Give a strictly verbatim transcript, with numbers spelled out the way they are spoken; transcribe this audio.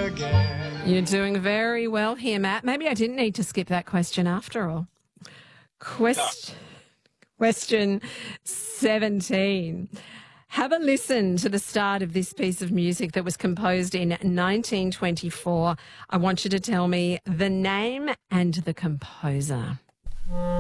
again. You're doing very well here, Matt. Maybe I didn't need to skip that question after all. Quest- question seventeen. Have a listen to the start of this piece of music that was composed in nineteen twenty-four. I want you to tell me the name and the composer.